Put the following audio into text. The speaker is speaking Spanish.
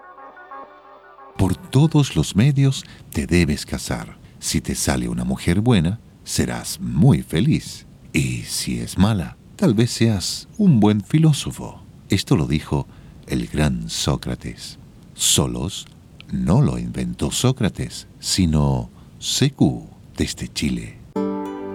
Por todos los medios te debes casar. Si te sale una mujer buena, serás muy feliz. Y si es mala, tal vez seas un buen filósofo. Esto lo dijo el gran Sócrates. Solos no lo inventó Sócrates, sino CQ desde Chile.